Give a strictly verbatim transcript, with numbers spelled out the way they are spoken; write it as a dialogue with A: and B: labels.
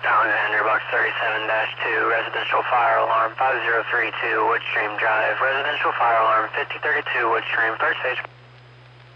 A: Alexander, box thirty-seven dash two, residential fire alarm five zero three two, Woodstream Drive, residential fire alarm fifty thirty-two, Woodstream, third stage.